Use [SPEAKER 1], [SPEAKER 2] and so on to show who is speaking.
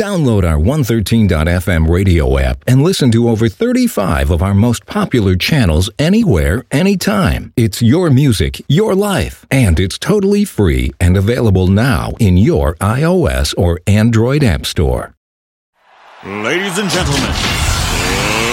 [SPEAKER 1] Download our 113.fm radio app and listen to over 35 of our most popular channels anywhere, anytime. It's your music, your life, and it's totally free and available now in your iOS or Android app store.
[SPEAKER 2] Ladies and gentlemen,